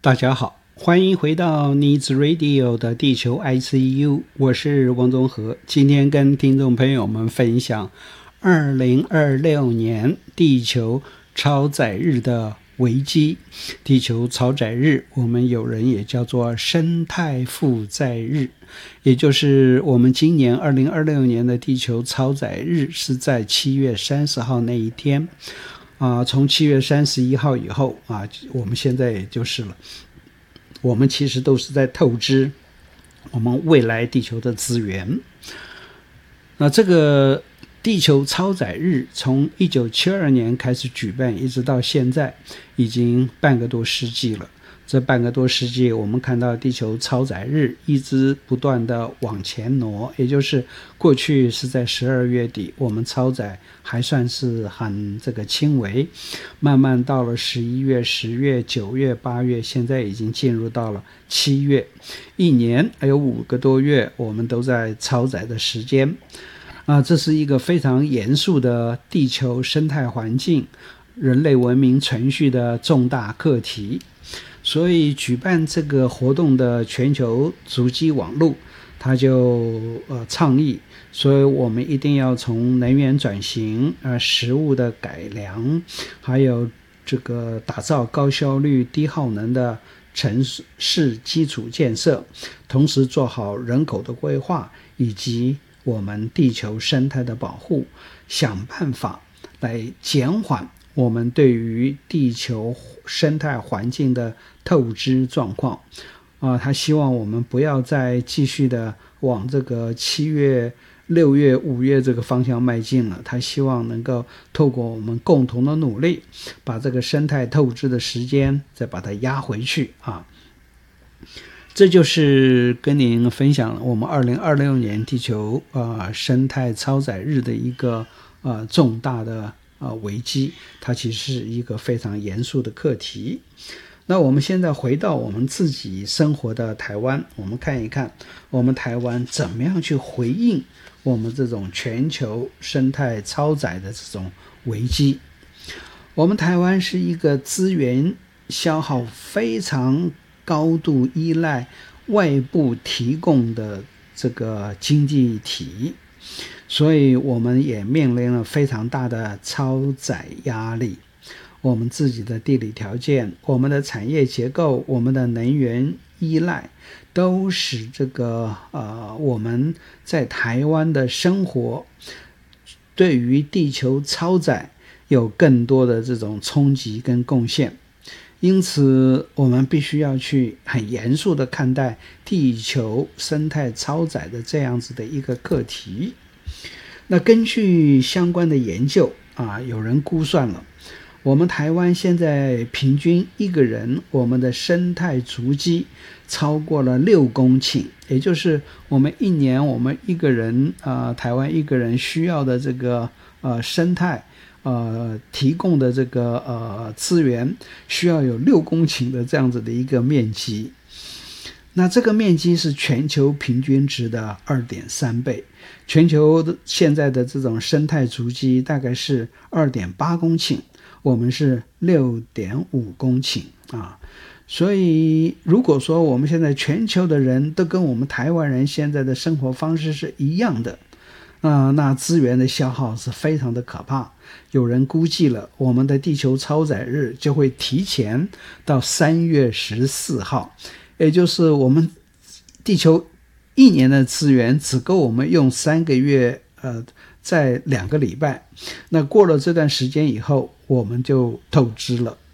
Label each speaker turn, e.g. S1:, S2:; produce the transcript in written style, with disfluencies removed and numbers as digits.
S1: 大家好，欢迎回到 Needs Radio 的地球 ICU， 我是王宗和。今天跟听众朋友们分享2026年地球超载日的危机。地球超载日，我们有人也叫做生态负载日，也就是我们今年2026年的地球超载日是在7月30号那一天。从7月31号以后我们现在也就是了，我们其实都是在透支我们未来地球的资源。那这个地球超载日从1972年开始举办，一直到现在已经半个多世纪了。这半个多世纪，我们看到地球超载日一直不断的往前挪，也就是过去是在12月底，我们超载还算是很轻微，慢慢到了11月、10月、9月、8月，现在已经进入到了7月，一年还有5个多月，我们都在超载的时间。这是一个非常严肃的地球生态环境、人类文明存续的重大课题。所以举办这个活动的全球足迹网络，他就倡议，所以我们一定要从能源转型、食物的改良，还有这个打造高效率、低耗能的城市基础建设，同时做好人口的规划以及我们地球生态的保护，想办法来减缓我们对于地球生态环境的透支状况。他希望我们不要再继续的往这个7月、6月、5月这个方向迈进了。他希望能够透过我们共同的努力，把这个生态透支的时间再把它压回去这就是跟您分享我们2026年地球生态超载日的一个重大的危机，它其实是一个非常严肃的课题。那我们现在回到我们自己生活的台湾，我们看一看我们台湾怎么样去回应我们这种全球生态超载的这种危机。我们台湾是一个资源消耗非常高度依赖外部提供的这个经济体，所以我们也面临了非常大的超载压力。我们自己的地理条件、我们的产业结构、我们的能源依赖，都使我们在台湾的生活对于地球超载有更多的这种冲击跟贡献。因此我们必须要去很严肃的看待地球生态超载的这样子的一个课题。那根据相关的研究有人估算了，我们台湾现在平均一个人，我们的生态足迹超过了6公顷，也就是我们一年我们一个人台湾一个人需要的这个生态提供的这个资源需要有6公顷的这样子的一个面积。那这个面积是全球平均值的 2.3 倍，全球现在的这种生态足迹大概是 2.8 公顷，我们是 6.5 公顷所以如果说我们现在全球的人都跟我们台湾人现在的生活方式是一样的那资源的消耗是非常的可怕。有人估计了，我们的地球超载日就会提前到3月14号，也就是我们地球一年的资源只够我们用3个月在2个礼拜。那过了这段时间以后，我们就透支了